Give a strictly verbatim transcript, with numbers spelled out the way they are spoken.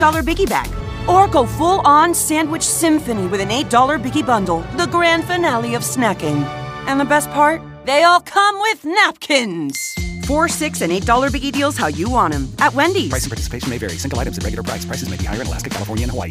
dollar Biggie Bag. Or go full-on sandwich symphony with an eight dollar Biggie Bundle, the grand finale of snacking. And the best part? They all come with napkins. Four, six, and eight dollar Biggie deals how you want them. At Wendy's. Price and participation may vary. Single items at regular price. Prices may be higher in Alaska, California, and Hawaii.